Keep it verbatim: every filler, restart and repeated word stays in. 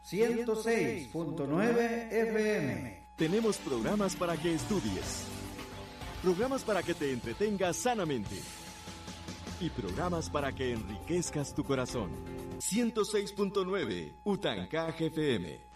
ciento seis punto nueve F M. Tenemos programas para que estudies, programas para que te entretengas sanamente y programas para que enriquezcas tu corazón. ciento seis punto nueve Utancaj F M.